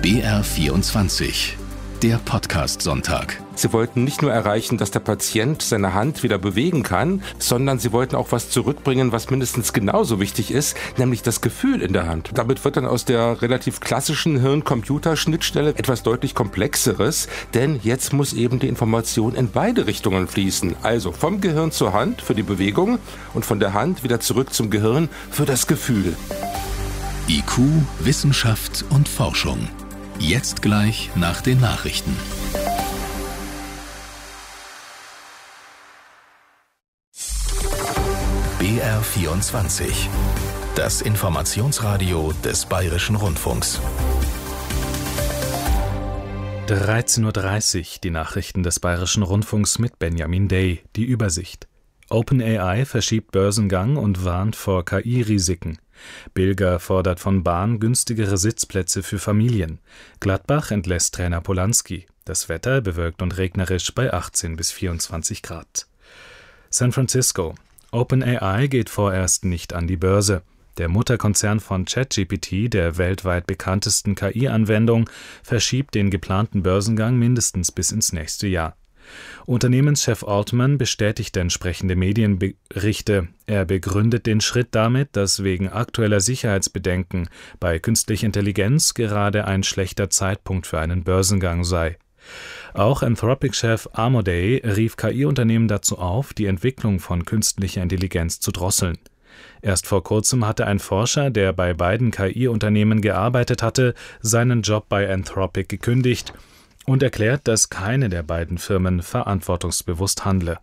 BR24, der Podcast-Sonntag. Sie wollten nicht nur erreichen, dass der Patient seine Hand wieder bewegen kann, sondern sie wollten auch was zurückbringen, was mindestens genauso wichtig ist, nämlich das Gefühl in der Hand. Damit wird dann aus der relativ klassischen Hirn-Computer-Schnittstelle etwas deutlich Komplexeres, denn jetzt muss eben die Information in beide Richtungen fließen. Also vom Gehirn zur Hand für die Bewegung und von der Hand wieder zurück zum Gehirn für das Gefühl. IQ, Wissenschaft und Forschung. Jetzt gleich nach den Nachrichten. BR24, das Informationsradio des Bayerischen Rundfunks. 13:30 Uhr, die Nachrichten des Bayerischen Rundfunks mit Benjamin Day, die Übersicht. OpenAI verschiebt Börsengang und warnt vor KI-Risiken. Bilger fordert von Bahn günstigere Sitzplätze für Familien. Gladbach entlässt Trainer Polanski. Das Wetter bewölkt und regnerisch bei 18 bis 24 Grad. San Francisco. OpenAI geht vorerst nicht an die Börse. Der Mutterkonzern von ChatGPT, der weltweit bekanntesten KI-Anwendung, verschiebt den geplanten Börsengang mindestens bis ins nächste Jahr. Unternehmenschef Altman bestätigte entsprechende Medienberichte. Er begründet den Schritt damit, dass wegen aktueller Sicherheitsbedenken bei künstlicher Intelligenz gerade ein schlechter Zeitpunkt für einen Börsengang sei. Auch Anthropic-Chef Amodei rief KI-Unternehmen dazu auf, die Entwicklung von künstlicher Intelligenz zu drosseln. Erst vor kurzem hatte ein Forscher, der bei beiden KI-Unternehmen gearbeitet hatte, seinen Job bei Anthropic gekündigt und erklärt, dass keine der beiden Firmen verantwortungsbewusst handle.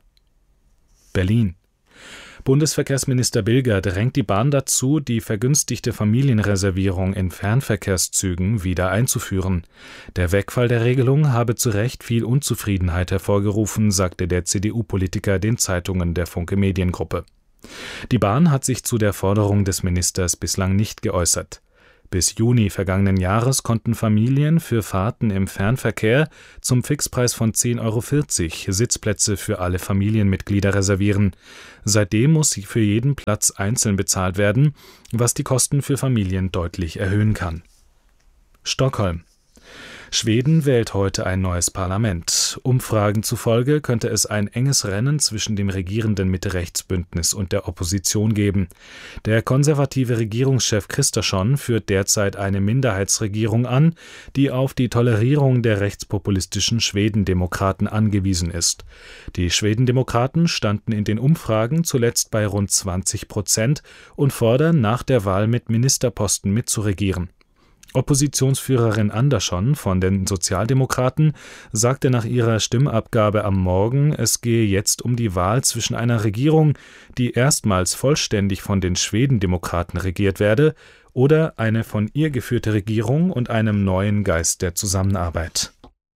Berlin. Bundesverkehrsminister Bilger drängt die Bahn dazu, die vergünstigte Familienreservierung in Fernverkehrszügen wieder einzuführen. Der Wegfall der Regelung habe zu Recht viel Unzufriedenheit hervorgerufen, sagte der CDU-Politiker den Zeitungen der Funke Mediengruppe. Die Bahn hat sich zu der Forderung des Ministers bislang nicht geäußert. Bis Juni vergangenen Jahres konnten Familien für Fahrten im Fernverkehr zum Fixpreis von 10,40 € Sitzplätze für alle Familienmitglieder reservieren. Seitdem muss für jeden Platz einzeln bezahlt werden, was die Kosten für Familien deutlich erhöhen kann. Stockholm. Schweden wählt heute ein neues Parlament. Umfragen zufolge könnte es ein enges Rennen zwischen dem regierenden Mitte-Rechts-Bündnis und der Opposition geben. Der konservative Regierungschef Kristersson führt derzeit eine Minderheitsregierung an, die auf die Tolerierung der rechtspopulistischen Schwedendemokraten angewiesen ist. Die Schwedendemokraten standen in den Umfragen zuletzt bei rund 20% und fordern, nach der Wahl mit Ministerposten mitzuregieren. Oppositionsführerin Andersson von den Sozialdemokraten sagte nach ihrer Stimmabgabe am Morgen, es gehe jetzt um die Wahl zwischen einer Regierung, die erstmals vollständig von den Schwedendemokraten regiert werde, oder eine von ihr geführte Regierung und einem neuen Geist der Zusammenarbeit.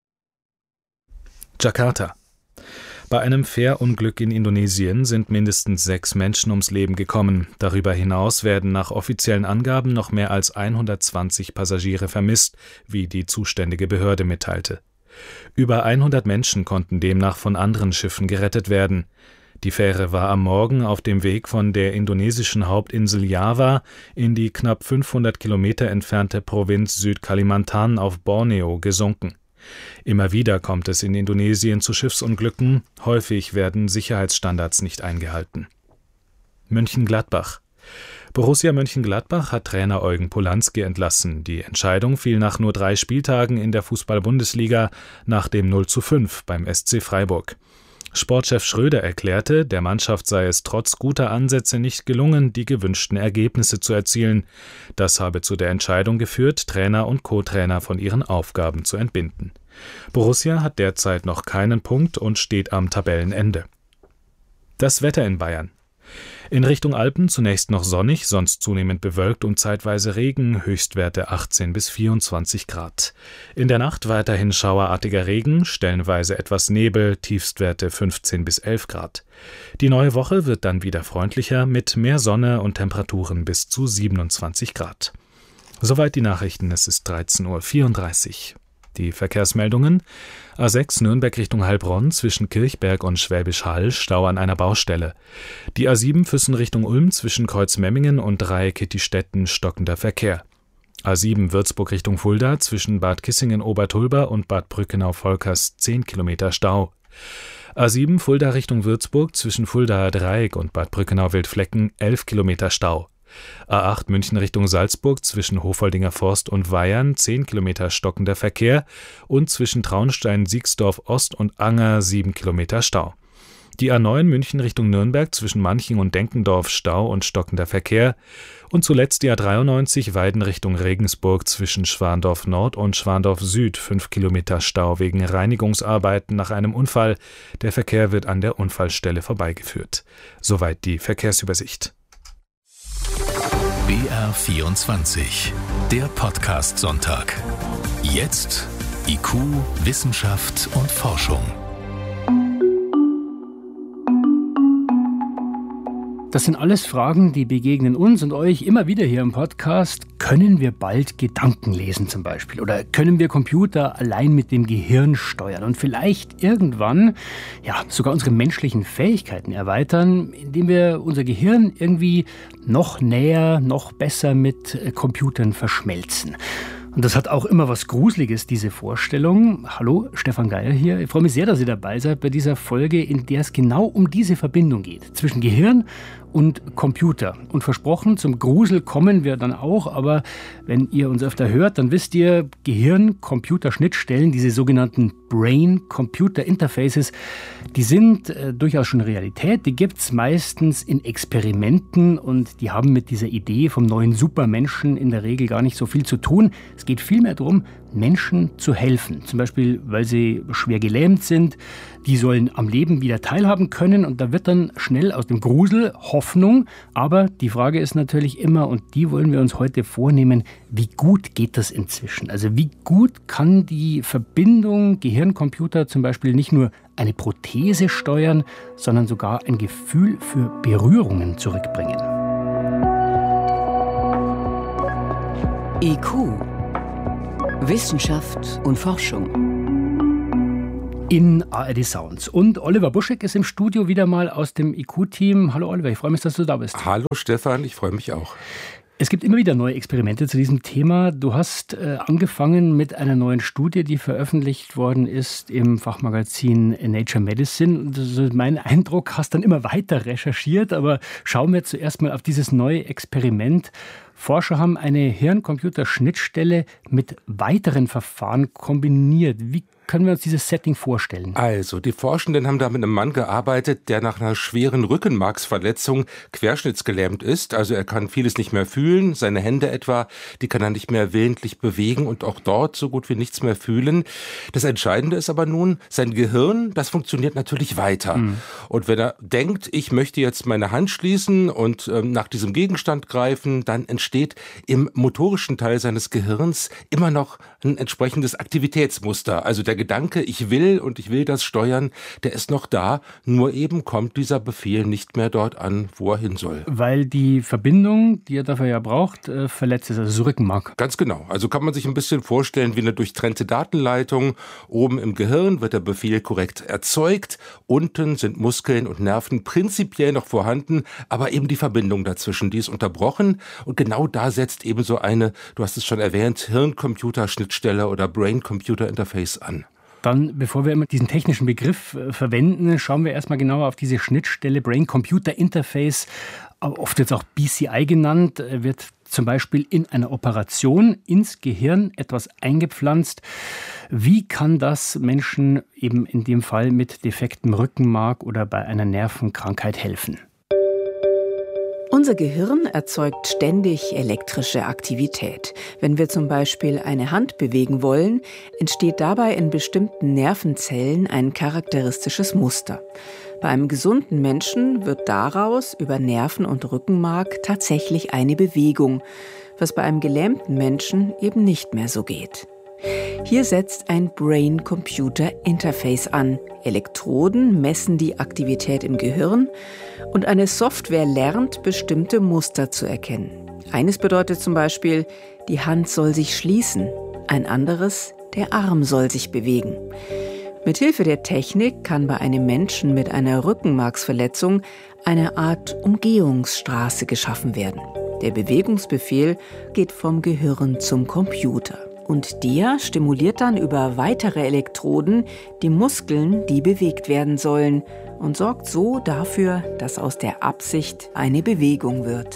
Jakarta. Bei einem Fährunglück in Indonesien sind mindestens 6 Menschen ums Leben gekommen. Darüber hinaus werden nach offiziellen Angaben noch mehr als 120 Passagiere vermisst, wie die zuständige Behörde mitteilte. Über 100 Menschen konnten demnach von anderen Schiffen gerettet werden. Die Fähre war am Morgen auf dem Weg von der indonesischen Hauptinsel Java in die knapp 500 Kilometer entfernte Provinz Südkalimantan auf Borneo gesunken. Immer wieder kommt es in Indonesien zu Schiffsunglücken, häufig werden Sicherheitsstandards nicht eingehalten. Mönchengladbach. Borussia Mönchengladbach hat Trainer Eugen Polanski entlassen. Die Entscheidung fiel nach nur 3 Spieltagen in der Fußball-Bundesliga nach dem 0:5 beim SC Freiburg. Sportchef Schröder erklärte, der Mannschaft sei es trotz guter Ansätze nicht gelungen, die gewünschten Ergebnisse zu erzielen. Das habe zu der Entscheidung geführt, Trainer und Co-Trainer von ihren Aufgaben zu entbinden. Borussia hat derzeit noch keinen Punkt und steht am Tabellenende. Das Wetter in Bayern. In Richtung Alpen zunächst noch sonnig, sonst zunehmend bewölkt und zeitweise Regen, Höchstwerte 18 bis 24 Grad. In der Nacht weiterhin schauerartiger Regen, stellenweise etwas Nebel, Tiefstwerte 15 bis 11 Grad. Die neue Woche wird dann wieder freundlicher mit mehr Sonne und Temperaturen bis zu 27 Grad. Soweit die Nachrichten, es ist 13:34 Uhr. Die Verkehrsmeldungen: A6 Nürnberg Richtung Heilbronn zwischen Kirchberg und Schwäbisch Hall, Stau an einer Baustelle. Die A7 Füssen Richtung Ulm zwischen Kreuzmemmingen und Dreieck-Kittistetten, stockender Verkehr. A7 Würzburg Richtung Fulda zwischen Bad Kissingen-Obertulber und Bad Brückenau-Volkers 10 Kilometer Stau. A7 Fulda Richtung Würzburg zwischen Fuldaer Dreieck und Bad Brückenau-Wildflecken 11 Kilometer Stau. A8 München Richtung Salzburg zwischen Hofoldinger Forst und Weyern 10 Kilometer stockender Verkehr und zwischen Traunstein, Siegsdorf Ost und Anger 7 Kilometer Stau. Die A9 München Richtung Nürnberg zwischen Manching und Denkendorf Stau und stockender Verkehr und zuletzt die A93 Weiden Richtung Regensburg zwischen Schwandorf Nord und Schwandorf Süd 5 Kilometer Stau wegen Reinigungsarbeiten nach einem Unfall. Der Verkehr wird an der Unfallstelle vorbeigeführt. Soweit die Verkehrsübersicht. BR24, der Podcast-Sonntag. Jetzt IQ, Wissenschaft und Forschung. Das sind alles Fragen, die begegnen uns und euch immer wieder hier im Podcast. Können wir bald Gedanken lesen zum Beispiel? Oder können wir Computer allein mit dem Gehirn steuern? Und vielleicht irgendwann sogar unsere menschlichen Fähigkeiten erweitern, indem wir unser Gehirn irgendwie noch näher, noch besser mit Computern verschmelzen. Und das hat auch immer was Gruseliges, diese Vorstellung. Hallo, Stefan Geier hier. Ich freue mich sehr, dass ihr dabei seid bei dieser Folge, in der es genau um diese Verbindung geht zwischen Gehirn und Computer. Und versprochen, zum Grusel kommen wir dann auch, aber wenn ihr uns öfter hört, dann wisst ihr, Gehirn-Computer-Schnittstellen, diese sogenannten Brain-Computer-Interfaces, die sind durchaus schon Realität. Die gibt es meistens in Experimenten und die haben mit dieser Idee vom neuen Supermenschen in der Regel gar nicht so viel zu tun. Es geht vielmehr darum, Menschen zu helfen. Zum Beispiel, weil sie schwer gelähmt sind. Die sollen am Leben wieder teilhaben können und da wird dann schnell aus dem Grusel Hoffnung. Aber die Frage ist natürlich immer, und die wollen wir uns heute vornehmen, wie gut geht das inzwischen? Also wie gut kann die Verbindung Gehirn-Computer zum Beispiel nicht nur eine Prothese steuern, sondern sogar ein Gefühl für Berührungen zurückbringen? IQ, Wissenschaft und Forschung. In ARD Sounds. Und Oliver Buschek ist im Studio wieder mal aus dem IQ-Team. Hallo Oliver, ich freue mich, dass du da bist. Hallo Stefan, ich freue mich auch. Es gibt immer wieder neue Experimente zu diesem Thema. Du hast angefangen mit einer neuen Studie, die veröffentlicht worden ist im Fachmagazin Nature Medicine. Und das ist mein Eindruck, hast dann immer weiter recherchiert. Aber schauen wir zuerst mal auf dieses neue Experiment. Forscher haben eine Hirn-Computer-Schnittstelle mit weiteren Verfahren kombiniert. Wie können wir uns dieses Setting vorstellen? Also, die Forschenden haben da mit einem Mann gearbeitet, der nach einer schweren Rückenmarksverletzung querschnittsgelähmt ist. Also er kann vieles nicht mehr fühlen, seine Hände etwa, die kann er nicht mehr willentlich bewegen und auch dort so gut wie nichts mehr fühlen. Das Entscheidende ist aber nun, sein Gehirn, das funktioniert natürlich weiter. Und wenn er denkt, ich möchte jetzt meine Hand schließen und nach diesem Gegenstand greifen, dann entsteht im motorischen Teil seines Gehirns immer noch ein entsprechendes Aktivitätsmuster. Also der Gedanke, ich will das steuern, der ist noch da, nur eben kommt dieser Befehl nicht mehr dort an, wo er hin soll. Weil die Verbindung, die er dafür ja braucht, verletzt ist, also das Rückenmark. Ganz genau. Also kann man sich ein bisschen vorstellen wie eine durchtrennte Datenleitung. Oben im Gehirn wird der Befehl korrekt erzeugt, unten sind Muskeln und Nerven prinzipiell noch vorhanden, aber eben die Verbindung dazwischen, die ist unterbrochen und genau da setzt eben so eine, du hast es schon erwähnt, Hirn-Computer-Schnittstelle oder Brain-Computer-Interface an. Dann, bevor wir immer diesen technischen Begriff verwenden, schauen wir erstmal genauer auf diese Schnittstelle Brain-Computer-Interface, oft jetzt auch BCI genannt, wird zum Beispiel in einer Operation ins Gehirn etwas eingepflanzt. Wie kann das Menschen eben in dem Fall mit defektem Rückenmark oder bei einer Nervenkrankheit helfen? Unser Gehirn erzeugt ständig elektrische Aktivität. Wenn wir zum Beispiel eine Hand bewegen wollen, entsteht dabei in bestimmten Nervenzellen ein charakteristisches Muster. Bei einem gesunden Menschen wird daraus über Nerven und Rückenmark tatsächlich eine Bewegung, was bei einem gelähmten Menschen eben nicht mehr so geht. Hier setzt ein Brain-Computer-Interface an. Elektroden messen die Aktivität im Gehirn und eine Software lernt, bestimmte Muster zu erkennen. Eines bedeutet zum Beispiel, die Hand soll sich schließen, ein anderes, der Arm soll sich bewegen. Mithilfe der Technik kann bei einem Menschen mit einer Rückenmarksverletzung eine Art Umgehungsstraße geschaffen werden. Der Bewegungsbefehl geht vom Gehirn zum Computer. Und der stimuliert dann über weitere Elektroden die Muskeln, die bewegt werden sollen, und sorgt so dafür, dass aus der Absicht eine Bewegung wird.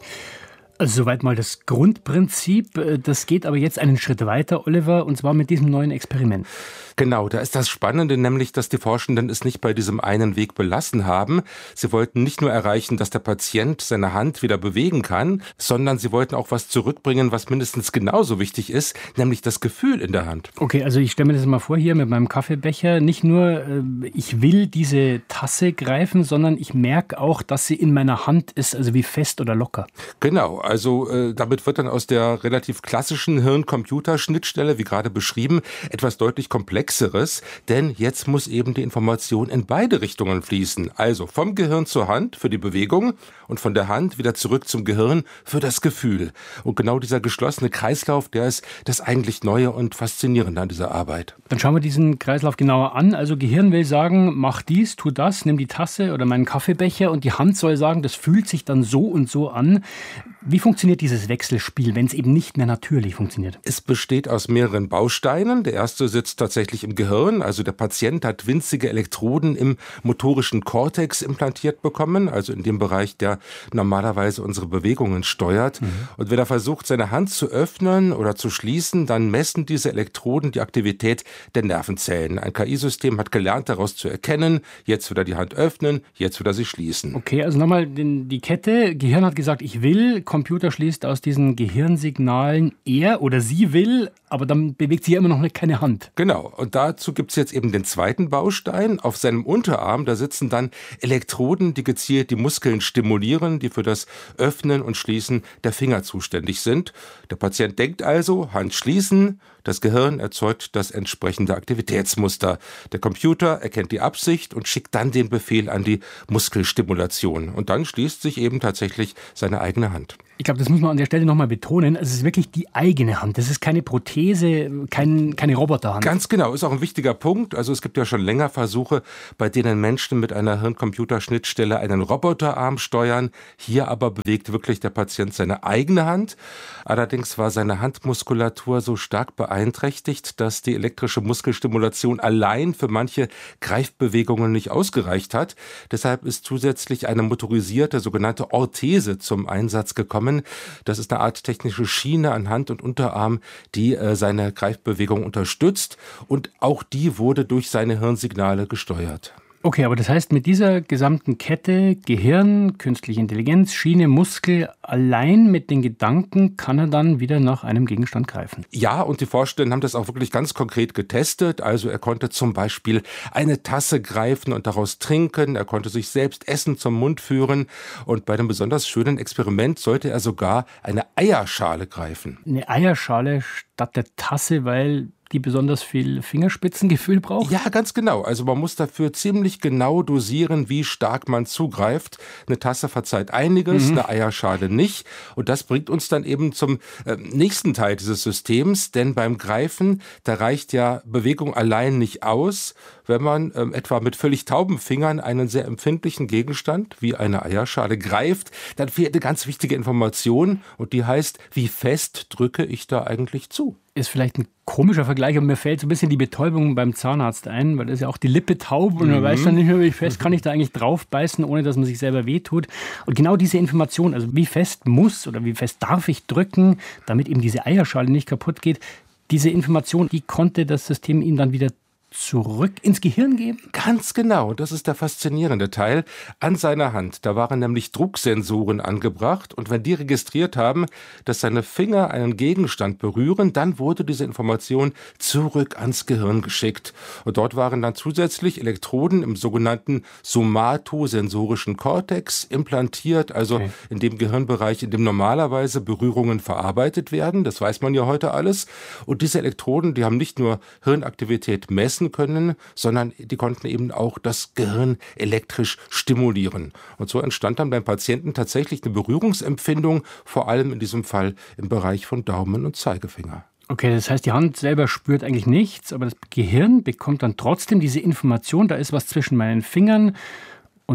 Also soweit mal das Grundprinzip. Das geht aber jetzt einen Schritt weiter, Oliver, und zwar mit diesem neuen Experiment. Genau, da ist das Spannende, nämlich, dass die Forschenden es nicht bei diesem einen Weg belassen haben. Sie wollten nicht nur erreichen, dass der Patient seine Hand wieder bewegen kann, sondern sie wollten auch was zurückbringen, was mindestens genauso wichtig ist, nämlich das Gefühl in der Hand. Okay, also ich stelle mir das mal vor hier mit meinem Kaffeebecher. Nicht nur, ich will diese Tasse greifen, sondern ich merke auch, dass sie in meiner Hand ist, also wie fest oder locker. Genau, also damit wird dann aus der relativ klassischen Hirn-Computer-Schnittstelle, wie gerade beschrieben, etwas deutlich komplexeres, denn jetzt muss eben die Information in beide Richtungen fließen. Also vom Gehirn zur Hand für die Bewegung und von der Hand wieder zurück zum Gehirn für das Gefühl. Und genau dieser geschlossene Kreislauf, der ist das eigentlich Neue und Faszinierende an dieser Arbeit. Dann schauen wir diesen Kreislauf genauer an. Also Gehirn will sagen, mach dies, tu das, nimm die Tasse oder meinen Kaffeebecher, und die Hand soll sagen, das fühlt sich dann so und so an. Wie funktioniert dieses Wechselspiel, wenn es eben nicht mehr natürlich funktioniert? Es besteht aus mehreren Bausteinen. Der erste sitzt tatsächlich im Gehirn. Also der Patient hat winzige Elektroden im motorischen Kortex implantiert bekommen, also in dem Bereich, der normalerweise unsere Bewegungen steuert. Und wenn er versucht, seine Hand zu öffnen oder zu schließen, dann messen diese Elektroden die Aktivität der Nervenzellen. Ein KI-System hat gelernt, daraus zu erkennen, jetzt wird er die Hand öffnen, jetzt wird er sie schließen. Okay, also nochmal die Kette. Gehirn hat gesagt, ich will. Computer schließt aus diesen Gehirnsignalen, er oder sie will, aber dann bewegt sie ja immer noch keine Hand. Genau, und dazu gibt es jetzt eben den zweiten Baustein. Auf seinem Unterarm, da sitzen dann Elektroden, die gezielt die Muskeln stimulieren, die für das Öffnen und Schließen der Finger zuständig sind. Der Patient denkt also, Hand schließen, das Gehirn erzeugt das entsprechende Aktivitätsmuster. Der Computer erkennt die Absicht und schickt dann den Befehl an die Muskelstimulation. Und dann schließt sich eben tatsächlich seine eigene Hand. Ich glaube, das muss man an der Stelle nochmal betonen. Es ist wirklich die eigene Hand. Das ist keine Prothese, keine Roboterhand. Ganz genau, ist auch ein wichtiger Punkt. Also es gibt ja schon länger Versuche, bei denen Menschen mit einer Hirn-Computer-Schnittstelle einen Roboterarm steuern. Hier aber bewegt wirklich der Patient seine eigene Hand. Allerdings war seine Handmuskulatur so stark beeinträchtigt, dass die elektrische Muskelstimulation allein für manche Greifbewegungen nicht ausgereicht hat. Deshalb ist zusätzlich eine motorisierte sogenannte Orthese zum Einsatz gekommen. Das ist eine Art technische Schiene an Hand und Unterarm, die seine Greifbewegung unterstützt, und auch die wurde durch seine Hirnsignale gesteuert. Okay, aber das heißt, mit dieser gesamten Kette, Gehirn, künstliche Intelligenz, Schiene, Muskel, allein mit den Gedanken kann er dann wieder nach einem Gegenstand greifen. Ja, und die Forschenden haben das auch wirklich ganz konkret getestet. Also er konnte zum Beispiel eine Tasse greifen und daraus trinken. Er konnte sich selbst Essen zum Mund führen. Und bei einem besonders schönen Experiment sollte er sogar eine Eierschale greifen. Eine Eierschale statt der Tasse, weil die besonders viel Fingerspitzengefühl braucht? Ja, ganz genau. Also man muss dafür ziemlich genau dosieren, wie stark man zugreift. Eine Tasse verzeiht einiges, eine Eierschale nicht. Und das bringt uns dann eben zum nächsten Teil dieses Systems. Denn beim Greifen, da reicht ja Bewegung allein nicht aus. Wenn man etwa mit völlig tauben Fingern einen sehr empfindlichen Gegenstand wie eine Eierschale greift, dann fehlt eine ganz wichtige Information. Und die heißt, wie fest drücke ich da eigentlich zu? Ist vielleicht ein komischer Vergleich, aber mir fällt so ein bisschen die Betäubung beim Zahnarzt ein, weil da ist ja auch die Lippe taub und man weiß dann nicht mehr, wie fest kann ich da eigentlich draufbeißen, ohne dass man sich selber wehtut. Und genau diese Information, also wie fest muss oder wie fest darf ich drücken, damit eben diese Eierschale nicht kaputt geht, diese Information, die konnte das System ihm dann wieder zurück ins Gehirn geben? Ganz genau, das ist der faszinierende Teil. An seiner Hand, da waren nämlich Drucksensoren angebracht, und wenn die registriert haben, dass seine Finger einen Gegenstand berühren, dann wurde diese Information zurück ans Gehirn geschickt. Und dort waren dann zusätzlich Elektroden im sogenannten somatosensorischen Kortex implantiert, also in dem Gehirnbereich, in dem normalerweise Berührungen verarbeitet werden. Das weiß man ja heute alles. Und diese Elektroden, die haben nicht nur Hirnaktivität messen können, sondern die konnten eben auch das Gehirn elektrisch stimulieren. Und so entstand dann beim Patienten tatsächlich eine Berührungsempfindung, vor allem in diesem Fall im Bereich von Daumen und Zeigefinger. Okay, das heißt, die Hand selber spürt eigentlich nichts, aber das Gehirn bekommt dann trotzdem diese Information, da ist was zwischen meinen Fingern. Und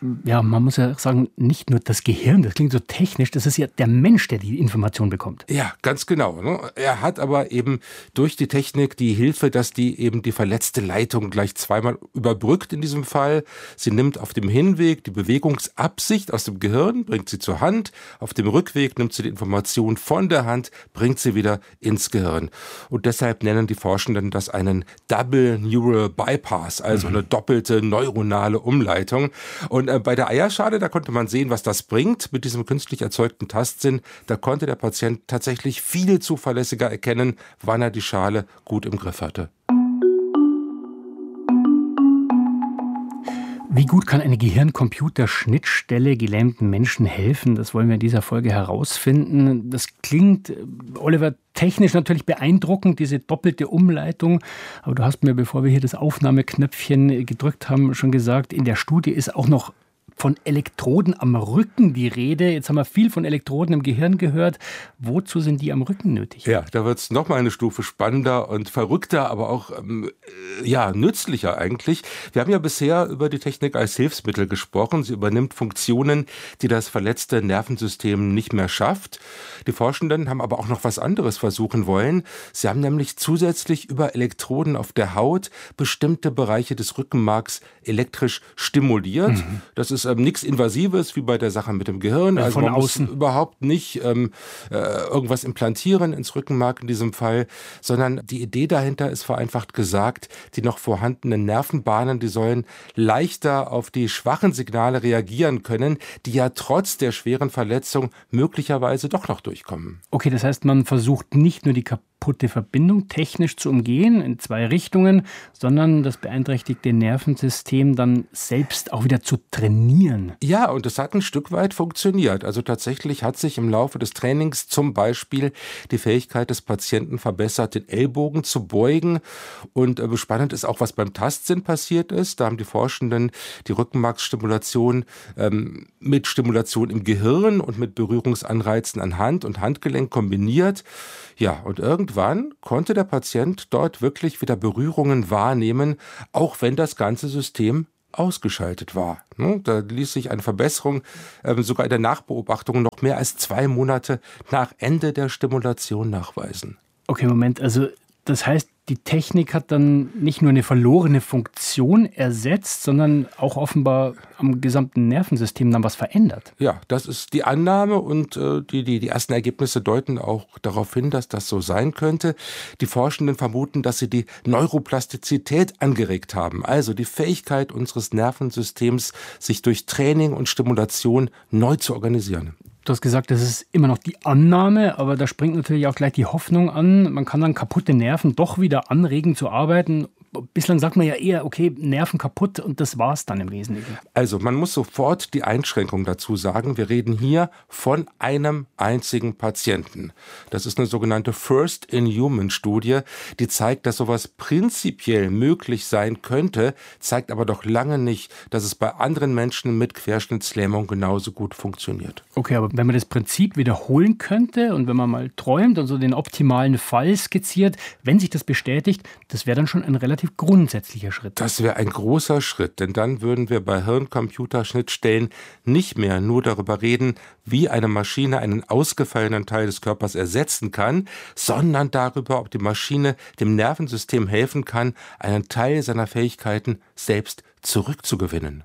ja, man muss ja sagen, nicht nur das Gehirn, das klingt so technisch, das ist ja der Mensch, der die Information bekommt. Ja, ganz genau. Ne? Er hat aber eben durch die Technik die Hilfe, dass die eben die verletzte Leitung gleich zweimal überbrückt in diesem Fall. Sie nimmt auf dem Hinweg die Bewegungsabsicht aus dem Gehirn, bringt sie zur Hand. Auf dem Rückweg nimmt sie die Information von der Hand, bringt sie wieder ins Gehirn. Und deshalb nennen die Forschenden das einen Double Neural Bypass, also eine doppelte neuronale Umleitung. Und bei der Eierschale, da konnte man sehen, was das bringt mit diesem künstlich erzeugten Tastsinn. Da konnte der Patient tatsächlich viel zuverlässiger erkennen, wann er die Schale gut im Griff hatte. Wie gut kann eine Gehirn-Computer-Schnittstelle gelähmten Menschen helfen? Das wollen wir in dieser Folge herausfinden. Das klingt, Oliver, technisch natürlich beeindruckend, diese doppelte Umleitung. Aber du hast mir, bevor wir hier das Aufnahmeknöpfchen gedrückt haben, schon gesagt, in der Studie ist auch noch von Elektroden am Rücken die Rede. Jetzt haben wir viel von Elektroden im Gehirn gehört. Wozu sind die am Rücken nötig? Ja, da wird es nochmal eine Stufe spannender und verrückter, aber auch nützlicher eigentlich. Wir haben ja bisher über die Technik als Hilfsmittel gesprochen. Sie übernimmt Funktionen, die das verletzte Nervensystem nicht mehr schafft. Die Forschenden haben aber auch noch was anderes versuchen wollen. Sie haben nämlich zusätzlich über Elektroden auf der Haut bestimmte Bereiche des Rückenmarks elektrisch stimuliert. Das ist nichts Invasives wie bei der Sache mit dem Gehirn. Also man muss überhaupt nicht irgendwas implantieren ins Rückenmark in diesem Fall, sondern die Idee dahinter ist vereinfacht gesagt, die noch vorhandenen Nervenbahnen, die sollen leichter auf die schwachen Signale reagieren können, die ja trotz der schweren Verletzung möglicherweise doch noch durchkommen. Okay, das heißt, man versucht nicht nur die kaputte Verbindung technisch zu umgehen in zwei Richtungen, sondern das beeinträchtigte Nervensystem dann selbst auch wieder zu trainieren. Ja, und das hat ein Stück weit funktioniert. Also tatsächlich hat sich im Laufe des Trainings zum Beispiel die Fähigkeit des Patienten verbessert, den Ellbogen zu beugen. Und spannend ist auch, was beim Tastsinn passiert ist. Da haben die Forschenden die Rückenmarksstimulation mit Stimulation im Gehirn und mit Berührungsanreizen an Hand und Handgelenk kombiniert. Ja, und irgendwann konnte der Patient dort wirklich wieder Berührungen wahrnehmen, auch wenn das ganze System ausgeschaltet war. Da ließ sich eine Verbesserung sogar in der Nachbeobachtung noch mehr als 2 Monate nach Ende der Stimulation nachweisen. Okay, Moment, also das heißt, die Technik hat dann nicht nur eine verlorene Funktion ersetzt, sondern auch offenbar am gesamten Nervensystem dann was verändert. Ja, das ist die Annahme und die ersten Ergebnisse deuten auch darauf hin, dass das so sein könnte. Die Forschenden vermuten, dass sie die Neuroplastizität angeregt haben, also die Fähigkeit unseres Nervensystems, sich durch Training und Stimulation neu zu organisieren. Du hast gesagt, das ist immer noch die Annahme, aber da springt natürlich auch gleich die Hoffnung an. Man kann dann kaputte Nerven doch wieder anregen zu arbeiten. Bislang sagt man ja eher, okay, Nerven kaputt und das war's dann im Wesentlichen. Also man muss sofort die Einschränkung dazu sagen. Wir reden hier von einem einzigen Patienten. Das ist eine sogenannte First-in-Human-Studie, die zeigt, dass sowas prinzipiell möglich sein könnte, zeigt aber doch lange nicht, dass es bei anderen Menschen mit Querschnittslähmung genauso gut funktioniert. Okay, aber wenn man das Prinzip wiederholen könnte und wenn man mal träumt und so den optimalen Fall skizziert, wenn sich das bestätigt, das wäre dann schon ein relativ grundsätzlicher Schritt. Das wäre ein großer Schritt, denn dann würden wir bei Hirn-Computer-Schnittstellen nicht mehr nur darüber reden, wie eine Maschine einen ausgefallenen Teil des Körpers ersetzen kann, sondern darüber, ob die Maschine dem Nervensystem helfen kann, einen Teil seiner Fähigkeiten selbst zurückzugewinnen.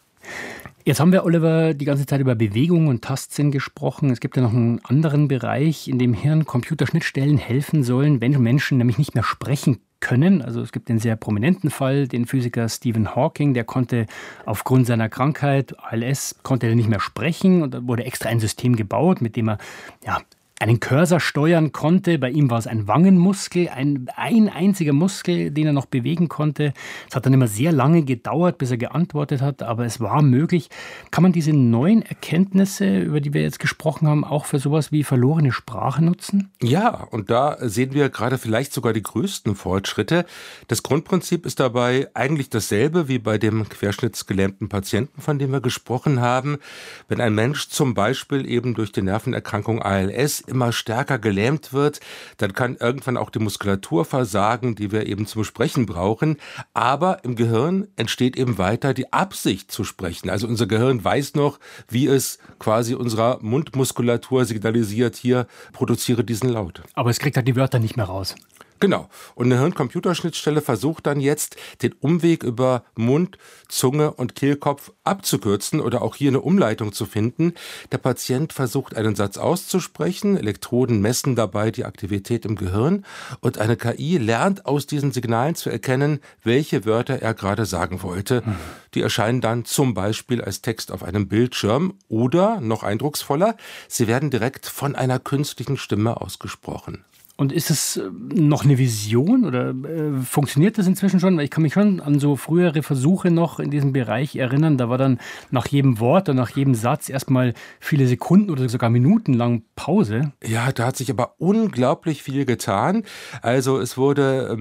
Jetzt haben wir, Oliver, die ganze Zeit über Bewegung und Tastsinn gesprochen. Es gibt ja noch einen anderen Bereich, in dem Hirn-Computer-Schnittstellen helfen sollen, wenn Menschen nämlich nicht mehr sprechen können. Also es gibt den sehr prominenten Fall, den Physiker Stephen Hawking, der konnte aufgrund seiner Krankheit, ALS, konnte er nicht mehr sprechen und da wurde extra ein System gebaut, mit dem er einen Cursor steuern konnte. Bei ihm war es ein Wangenmuskel, ein einziger Muskel, den er noch bewegen konnte. Es hat dann immer sehr lange gedauert, bis er geantwortet hat, aber es war möglich. Kann man diese neuen Erkenntnisse, über die wir jetzt gesprochen haben, auch für sowas wie verlorene Sprache nutzen? Ja, und da sehen wir gerade vielleicht sogar die größten Fortschritte. Das Grundprinzip ist dabei eigentlich dasselbe wie bei dem querschnittsgelähmten Patienten, von dem wir gesprochen haben. Wenn ein Mensch zum Beispiel eben durch die Nervenerkrankung ALS immer stärker gelähmt wird, dann kann irgendwann auch die Muskulatur versagen, die wir eben zum Sprechen brauchen. Aber im Gehirn entsteht eben weiter die Absicht zu sprechen. Also unser Gehirn weiß noch, wie es quasi unserer Mundmuskulatur signalisiert, hier produziere diesen Laut. Aber es kriegt halt die Wörter nicht mehr raus. Genau. Und eine Hirn-Computerschnittstelle versucht dann jetzt, den Umweg über Mund, Zunge und Kehlkopf abzukürzen oder auch hier eine Umleitung zu finden. Der Patient versucht, einen Satz auszusprechen. Elektroden messen dabei die Aktivität im Gehirn. Und eine KI lernt aus diesen Signalen zu erkennen, welche Wörter er gerade sagen wollte. Die erscheinen dann zum Beispiel als Text auf einem Bildschirm oder, noch eindrucksvoller, sie werden direkt von einer künstlichen Stimme ausgesprochen. Und ist es noch eine Vision oder funktioniert das inzwischen schon? Weil ich kann mich schon an so frühere Versuche noch in diesem Bereich erinnern. Da war dann nach jedem Wort und nach jedem Satz erstmal viele Sekunden oder sogar Minuten lang Pause. Ja, da hat sich aber unglaublich viel getan. Also es wurde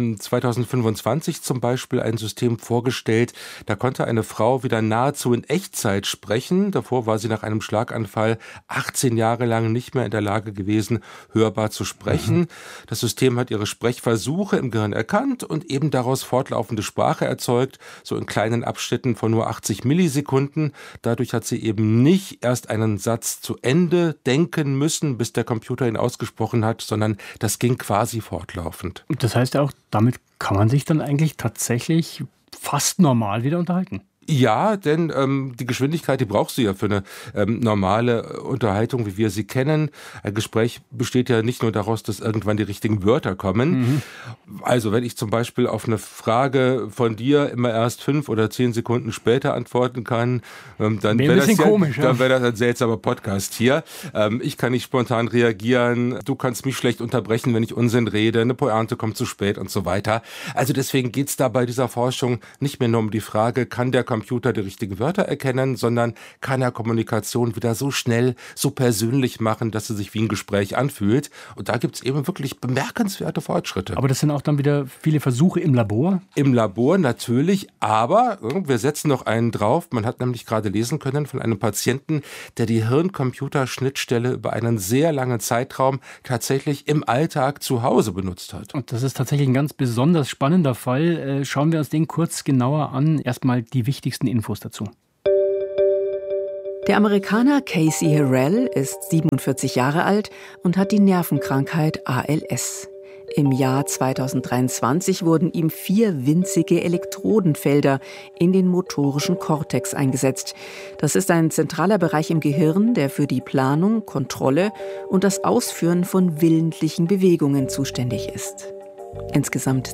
2025 zum Beispiel ein System vorgestellt, da konnte eine Frau wieder nahezu in Echtzeit sprechen. Davor war sie nach einem Schlaganfall 18 Jahre lang nicht mehr in der Lage gewesen, hörbar zu sprechen. Das System hat ihre Sprechversuche im Gehirn erkannt und eben daraus fortlaufende Sprache erzeugt, so in kleinen Abschnitten von nur 80 Millisekunden. Dadurch hat sie eben nicht erst einen Satz zu Ende denken müssen, bis der Computer ihn ausgesprochen hat, sondern das ging quasi fortlaufend. Das heißt auch, damit kann man sich dann eigentlich tatsächlich fast normal wieder unterhalten. Ja, denn die Geschwindigkeit, die brauchst du ja für eine normale Unterhaltung, wie wir sie kennen. Ein Gespräch besteht ja nicht nur daraus, dass irgendwann die richtigen Wörter kommen. Also wenn ich zum Beispiel auf eine Frage von dir immer erst 5 oder 10 Sekunden später antworten kann, dann wäre das komisch, dann wäre das ein seltsamer Podcast hier. Ich kann nicht spontan reagieren, du kannst mich schlecht unterbrechen, wenn ich Unsinn rede, eine Pointe kommt zu spät und so weiter. Also deswegen geht's da bei dieser Forschung nicht mehr nur um die Frage, kann der Computer die richtigen Wörter erkennen, sondern kann er Kommunikation wieder so schnell, so persönlich machen, dass sie sich wie ein Gespräch anfühlt. Und da gibt es eben wirklich bemerkenswerte Fortschritte. Aber das sind auch dann wieder viele Versuche im Labor? Im Labor natürlich, aber wir setzen noch einen drauf. Man hat nämlich gerade lesen können von einem Patienten, der die Hirn-Computer-Schnittstelle über einen sehr langen Zeitraum tatsächlich im Alltag zu Hause benutzt hat. Und das ist tatsächlich ein ganz besonders spannender Fall. Schauen wir uns den kurz genauer an. Erstmal die wichtigsten Infos dazu. Der Amerikaner Casey Harrell ist 47 Jahre alt und hat die Nervenkrankheit ALS. Im Jahr 2023 wurden ihm 4 winzige Elektrodenfelder in den motorischen Kortex eingesetzt. Das ist ein zentraler Bereich im Gehirn, der für die Planung, Kontrolle und das Ausführen von willentlichen Bewegungen zuständig ist. Insgesamt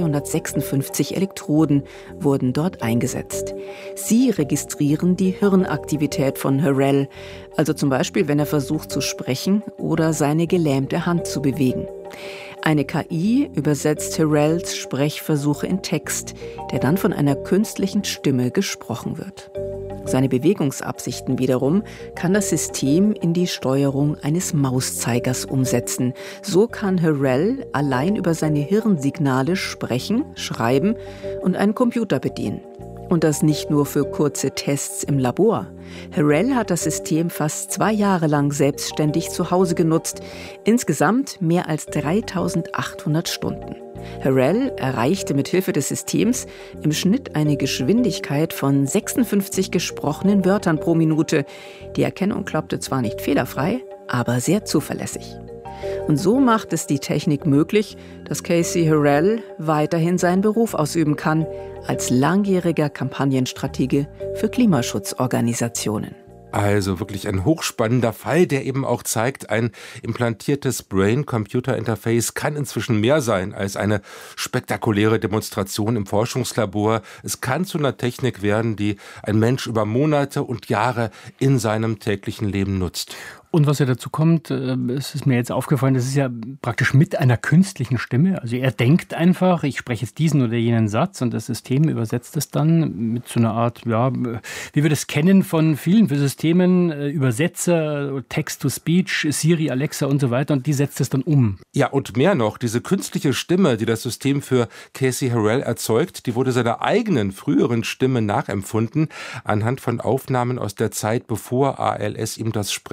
256 Elektroden wurden dort eingesetzt. Sie registrieren die Hirnaktivität von Harrell, also zum Beispiel, wenn er versucht zu sprechen oder seine gelähmte Hand zu bewegen. Eine KI übersetzt Harrells Sprechversuche in Text, der dann von einer künstlichen Stimme gesprochen wird. Seine Bewegungsabsichten wiederum kann das System in die Steuerung eines Mauszeigers umsetzen. So kann Harrell allein über seine Hirnsignale sprechen, schreiben und einen Computer bedienen. Und das nicht nur für kurze Tests im Labor. Harrell hat das System fast 2 Jahre lang selbstständig zu Hause genutzt. Insgesamt mehr als 3.800 Stunden. Harrell erreichte mit Hilfe des Systems im Schnitt eine Geschwindigkeit von 56 gesprochenen Wörtern pro Minute. Die Erkennung klappte zwar nicht fehlerfrei, aber sehr zuverlässig. Und so macht es die Technik möglich, dass Casey Harrell weiterhin seinen Beruf ausüben kann, als langjähriger Kampagnenstratege für Klimaschutzorganisationen. Also wirklich ein hochspannender Fall, der eben auch zeigt, ein implantiertes Brain-Computer-Interface kann inzwischen mehr sein als eine spektakuläre Demonstration im Forschungslabor. Es kann zu einer Technik werden, die ein Mensch über Monate und Jahre in seinem täglichen Leben nutzt. Und was ja dazu kommt, es ist mir jetzt aufgefallen, das ist ja praktisch mit einer künstlichen Stimme. Also er denkt einfach, ich spreche jetzt diesen oder jenen Satz und das System übersetzt es dann mit so einer Art, ja, wie wir das kennen von vielen Systemen, Übersetzer, Text-to-Speech, Siri, Alexa und so weiter, und die setzt es dann um. Ja, und mehr noch, diese künstliche Stimme, die das System für Casey Harrell erzeugt, die wurde seiner eigenen früheren Stimme nachempfunden, anhand von Aufnahmen aus der Zeit, bevor ALS ihm das Sprechen genommen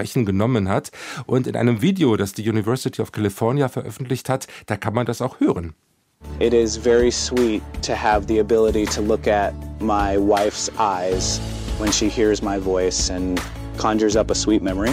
entnommen hat. Und in einem Video, das die University of California veröffentlicht hat, da kann man das auch hören. It is very sweet to have the ability to look at my wife's eyes when she hears my voice and conjures up a sweet memory.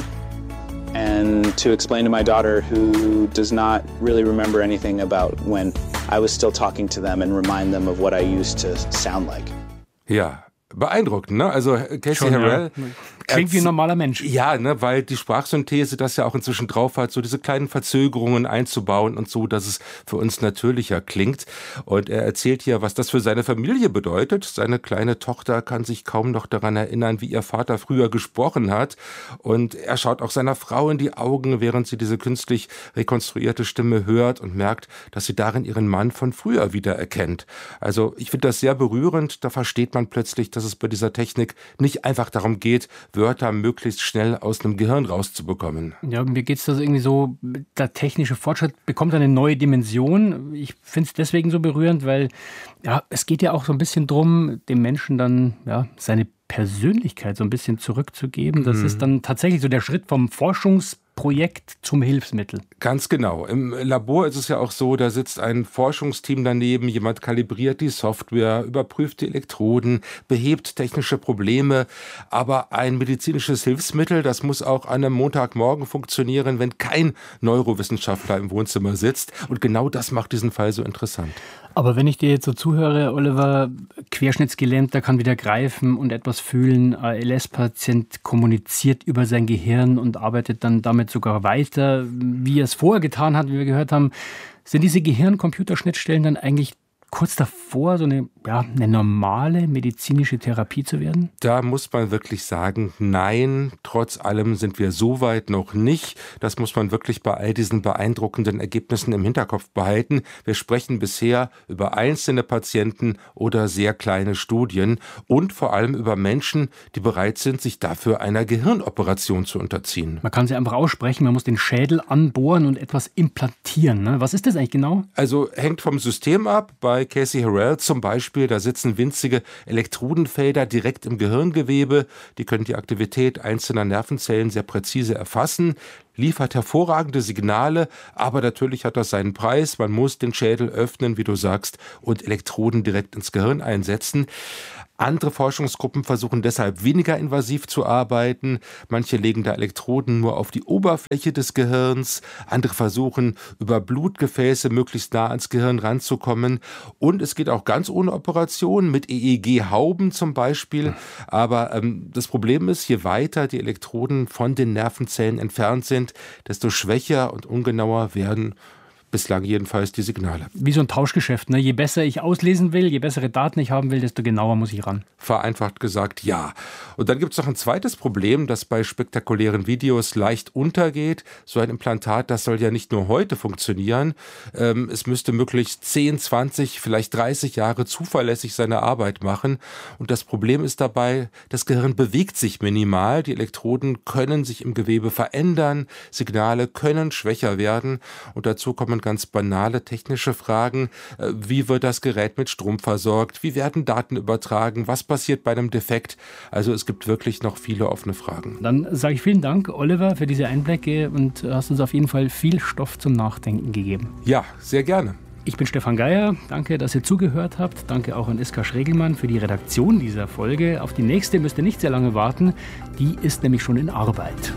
And to explain to my daughter, who does not really remember anything about when I was still talking to them, and remind them of what I used to sound like. Ja, beeindruckend, ne? Also Casey Harrell klingt wie ein normaler Mensch. Ja, ne, weil die Sprachsynthese das ja auch inzwischen drauf hat, so diese kleinen Verzögerungen einzubauen und so, dass es für uns natürlicher klingt. Und er erzählt hier, was das für seine Familie bedeutet. Seine kleine Tochter kann sich kaum noch daran erinnern, wie ihr Vater früher gesprochen hat. Und er schaut auch seiner Frau in die Augen, während sie diese künstlich rekonstruierte Stimme hört und merkt, dass sie darin ihren Mann von früher wiedererkennt. Also ich finde das sehr berührend. Da versteht man plötzlich, dass es bei dieser Technik nicht einfach darum geht, Wörter möglichst schnell aus einem Gehirn rauszubekommen. Ja, mir geht es da irgendwie so, der technische Fortschritt bekommt eine neue Dimension. Ich finde es deswegen so berührend, weil ja, es geht ja auch so ein bisschen drum, dem Menschen dann ja seine Persönlichkeit so ein bisschen zurückzugeben. Das ist dann tatsächlich so der Schritt vom Forschungsprojekt zum Hilfsmittel. Ganz genau. Im Labor ist es ja auch so, da sitzt ein Forschungsteam daneben, jemand kalibriert die Software, überprüft die Elektroden, behebt technische Probleme. Aber ein medizinisches Hilfsmittel, das muss auch an einem Montagmorgen funktionieren, wenn kein Neurowissenschaftler im Wohnzimmer sitzt. Und genau das macht diesen Fall so interessant. Aber wenn ich dir jetzt so zuhöre, Oliver, Querschnittsgelähmter kann wieder greifen und etwas fühlen, ALS-Patient kommuniziert über sein Gehirn und arbeitet dann damit sogar weiter, wie er es vorher getan hat, wie wir gehört haben. Sind diese Gehirn-Computerschnittstellen dann eigentlich kurz davor, so eine normale medizinische Therapie zu werden? Da muss man wirklich sagen, nein, trotz allem sind wir so weit noch nicht. Das muss man wirklich bei all diesen beeindruckenden Ergebnissen im Hinterkopf behalten. Wir sprechen bisher über einzelne Patienten oder sehr kleine Studien und vor allem über Menschen, die bereit sind, sich dafür einer Gehirnoperation zu unterziehen. Man kann sie einfach aussprechen, man muss den Schädel anbohren und etwas implantieren. Ne? Was ist das eigentlich genau? Also hängt vom System ab. Bei Casey Harrell zum Beispiel, da sitzen winzige Elektrodenfelder direkt im Gehirngewebe. Die können die Aktivität einzelner Nervenzellen sehr präzise erfassen, liefert hervorragende Signale, aber natürlich hat das seinen Preis. Man muss den Schädel öffnen, wie du sagst, und Elektroden direkt ins Gehirn einsetzen. Andere Forschungsgruppen versuchen deshalb weniger invasiv zu arbeiten. Manche legen da Elektroden nur auf die Oberfläche des Gehirns. Andere versuchen, über Blutgefäße möglichst nah ans Gehirn ranzukommen. Und es geht auch ganz ohne Operation, mit EEG-Hauben zum Beispiel. Aber das Problem ist, je weiter die Elektroden von den Nervenzellen entfernt sind, desto schwächer und ungenauer werden bislang jedenfalls die Signale. Wie so ein Tauschgeschäft, ne? Je besser ich auslesen will, je bessere Daten ich haben will, desto genauer muss ich ran. Vereinfacht gesagt, ja. Und dann gibt es noch ein zweites Problem, das bei spektakulären Videos leicht untergeht. So ein Implantat, das soll ja nicht nur heute funktionieren. Es müsste möglichst 10, 20, vielleicht 30 Jahre zuverlässig seine Arbeit machen. Und das Problem ist dabei, das Gehirn bewegt sich minimal. Die Elektroden können sich im Gewebe verändern. Signale können schwächer werden. Und dazu kommen ganz banale technische Fragen. Wie wird das Gerät mit Strom versorgt? Wie werden Daten übertragen? Was passiert bei einem Defekt? Also es gibt wirklich noch viele offene Fragen. Dann sage ich vielen Dank, Oliver, für diese Einblicke und hast uns auf jeden Fall viel Stoff zum Nachdenken gegeben. Ja, sehr gerne. Ich bin Stefan Geier. Danke, dass ihr zugehört habt. Danke auch an Iska Schregelmann für die Redaktion dieser Folge. Auf die nächste müsst ihr nicht sehr lange warten. Die ist nämlich schon in Arbeit.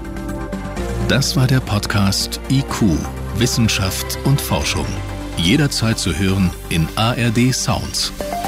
Das war der Podcast IQ, Wissenschaft und Forschung. Jederzeit zu hören in ARD Sounds.